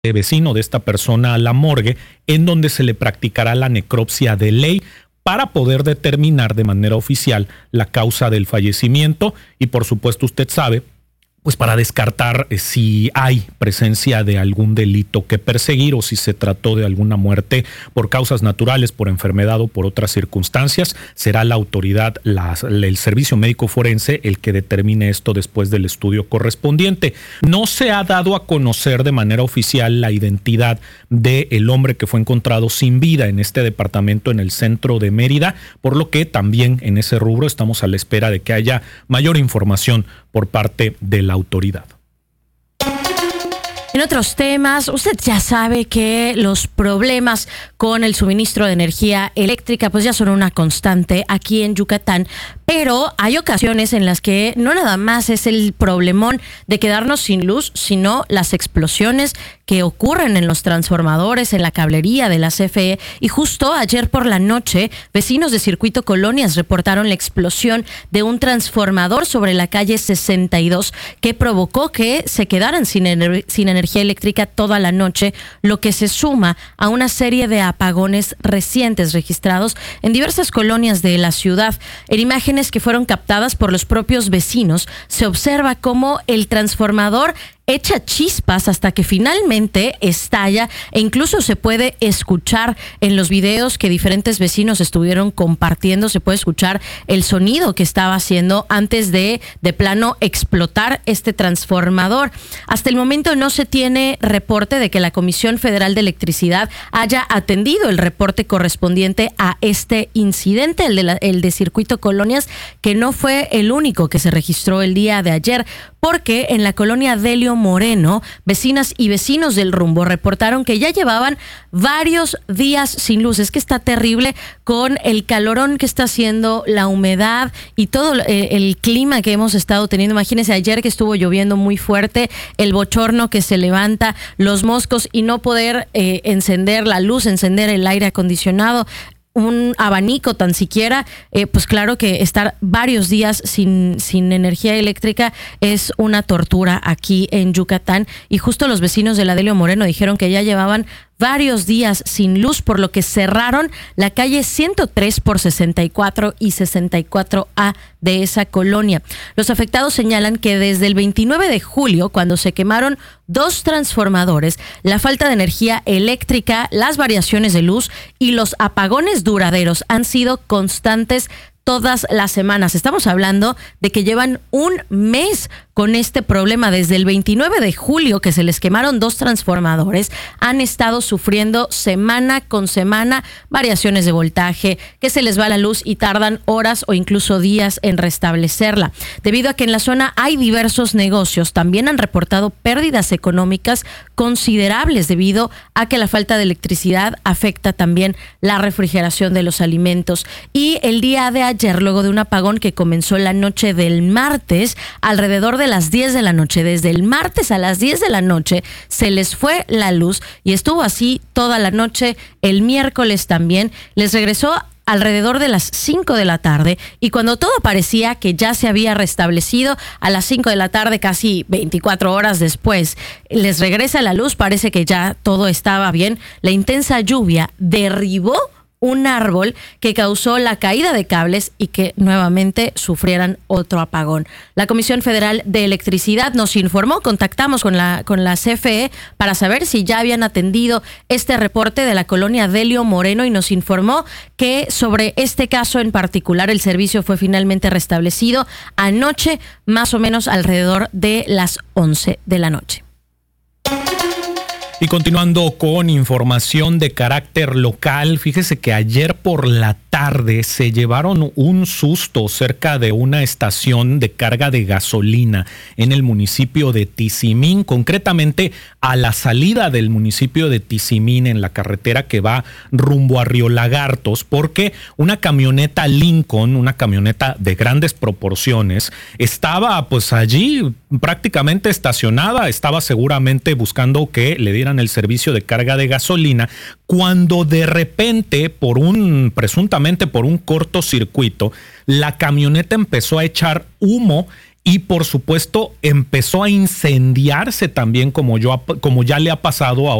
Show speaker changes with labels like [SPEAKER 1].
[SPEAKER 1] vecino de esta persona a la morgue, en donde se le practicará la necropsia de ley para poder determinar de manera oficial la causa del fallecimiento y, por supuesto, usted sabe, pues para descartar si hay presencia de algún delito que perseguir o si se trató de alguna muerte por causas naturales, por enfermedad o por otras circunstancias. Será la autoridad, el servicio médico forense, el que determine esto después del estudio correspondiente. No se ha dado a conocer de manera oficial la identidad del hombre que fue encontrado sin vida en este departamento en el centro de Mérida, por lo que también en ese rubro estamos a la espera de que haya mayor información por parte de la autoridad.
[SPEAKER 2] En otros temas, usted ya sabe que los problemas con el suministro de energía eléctrica pues ya son una constante aquí en Yucatán, pero hay ocasiones en las que no nada más es el problemón de quedarnos sin luz, sino las explosiones que ocurren en los transformadores, en la cablería de la CFE. Y justo ayer por la noche, vecinos de Circuito Colonias reportaron la explosión de un transformador sobre la calle 62 que provocó que se quedaran sin energía eléctrica toda la noche, lo que se suma a una serie de apagones recientes registrados en diversas colonias de la ciudad. En imágenes que fueron captadas por los propios vecinos, se observa cómo el transformador echa chispas hasta que finalmente estalla, e incluso se puede escuchar en los videos que diferentes vecinos estuvieron compartiendo, se puede escuchar el sonido que estaba haciendo antes de plano explotar este transformador. Hasta el momento no se tiene reporte de que la Comisión Federal de Electricidad haya atendido el reporte correspondiente a este incidente, el de Circuito Colonias, que no fue el único que se registró el día de ayer, porque en la colonia Delio Moreno, vecinas y vecinos del rumbo reportaron que ya llevaban varios días sin luz. Es que está terrible con el calorón que está haciendo, la humedad y todo el clima que hemos estado teniendo. Imagínense ayer que estuvo lloviendo muy fuerte, el bochorno que se levanta, los moscos y no poder encender la luz, encender el aire acondicionado, un abanico tan siquiera, pues claro que estar varios días sin energía eléctrica es una tortura aquí en Yucatán. Y justo los vecinos de la Delio Moreno dijeron que ya llevaban varios días sin luz, por lo que cerraron la calle 103 por 64 y 64A de esa colonia. Los afectados señalan que desde el 29 de julio, cuando se quemaron 2 transformadores, la falta de energía eléctrica, las variaciones de luz y los apagones duraderos han sido constantes todas las semanas. Estamos hablando de que llevan un mes con este problema. Desde el 29 de julio, que se les quemaron 2 transformadores, han estado sufriendo semana con semana variaciones de voltaje, que se les va la luz y tardan horas o incluso días en restablecerla. Debido a que en la zona hay diversos negocios, también han reportado pérdidas económicas considerables debido a que la falta de electricidad afecta también la refrigeración de los alimentos. Y el día de ayer, luego de un apagón que comenzó la noche del martes, alrededor de las 10 de la noche, desde el martes a las 10 de la noche, se les fue la luz y estuvo así toda la noche. El miércoles también les regresó alrededor de las 5 de la tarde, y cuando todo parecía que ya se había restablecido, a las 5 de la tarde, casi 24 horas después, les regresa la luz. Parece que ya todo estaba bien. La intensa lluvia derribó un árbol que causó la caída de cables y que nuevamente sufrieran otro apagón. La Comisión Federal de Electricidad nos informó, contactamos con la CFE para saber si ya habían atendido este reporte de la colonia Delio Moreno, y nos informó que sobre este caso en particular el servicio fue finalmente restablecido anoche, más o menos alrededor de las 11 de la noche.
[SPEAKER 1] Y continuando con información de carácter local, fíjese que ayer por la tarde se llevaron un susto cerca de una estación de carga de gasolina en el municipio de Tizimín, concretamente a la salida del municipio de Tizimín en la carretera que va rumbo a Río Lagartos, porque una camioneta Lincoln, una camioneta de grandes proporciones, estaba pues allí prácticamente estacionada, estaba seguramente buscando que le dieran el servicio de carga de gasolina, cuando de repente, presuntamente por un cortocircuito, la camioneta empezó a echar humo y por supuesto empezó a incendiarse también como ya le ha pasado a